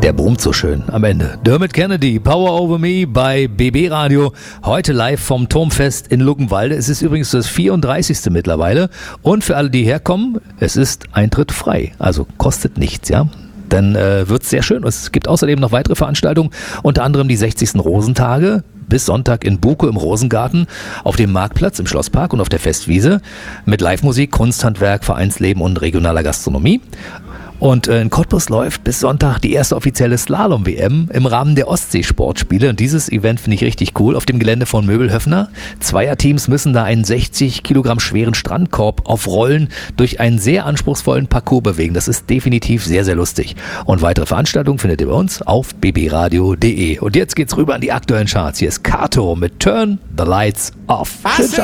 Der brummt so schön am Ende. Dermot Kennedy, Power Over Me bei BB Radio. Heute live vom Turmfest in Luckenwalde. Es ist übrigens das 34. mittlerweile. Und für alle, die herkommen, es ist Eintritt frei. Also kostet nichts, ja. Dann wird es sehr schön. Es gibt außerdem noch weitere Veranstaltungen, unter anderem die 60. Rosentage bis Sonntag in Buko im Rosengarten, auf dem Marktplatz im Schlosspark und auf der Festwiese mit Live-Musik, Kunsthandwerk, Vereinsleben und regionaler Gastronomie. Und in Cottbus läuft bis Sonntag die erste offizielle Slalom-WM im Rahmen der Ostsee-Sportspiele. Und dieses Event finde ich richtig cool auf dem Gelände von Möbelhöfner. Zweierteams müssen da einen 60 Kilogramm schweren Strandkorb auf Rollen durch einen sehr anspruchsvollen Parcours bewegen. Das ist definitiv sehr, sehr lustig. Und weitere Veranstaltungen findet ihr bei uns auf bbradio.de. Und jetzt geht's rüber an die aktuellen Charts. Hier ist Kato mit Turn the Lights Off. Schönen